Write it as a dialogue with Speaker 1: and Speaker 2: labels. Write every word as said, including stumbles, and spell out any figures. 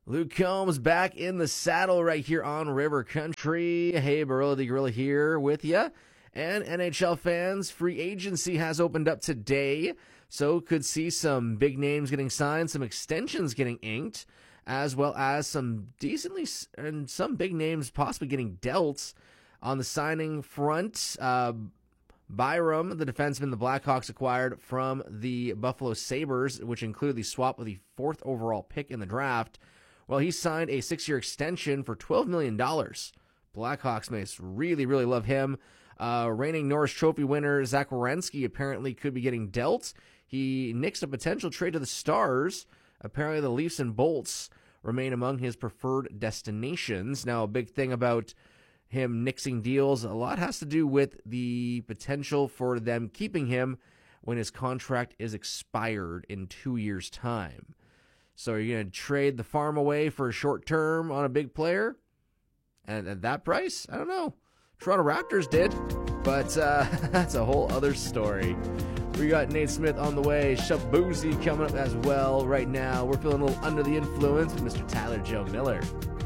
Speaker 1: Luke Combs back in the saddle right here on River Country. Hey, Barilla the Gorilla here with you. And N H L fans, free agency has opened up today, so could see some big names getting signed, some extensions getting inked, as well as some decently and some big names possibly getting dealt. On the signing front, uh, Byram, the defenseman the Blackhawks acquired from the Buffalo Sabres, which included the swap with the fourth overall pick in the draft. Well, he signed a six-year extension for twelve million dollars. Blackhawks may really, really love him. Uh, reigning Norris Trophy winner Zach Werenski apparently could be getting dealt. He nixed a potential trade to the Stars. Apparently the Leafs and Bolts remain among his preferred destinations. Now, a big thing about him nixing deals, a lot has to do with the potential for them keeping him when his contract is expired in two years' time. So are you going to trade the farm away for a short term on a big player? And at that price? I don't know. Toronto Raptors did, but uh, that's a whole other story. We got Nate Smith on the way, Shabuzi coming up as well right now. We're feeling a little under the influence with Mister Tyler Joe Miller.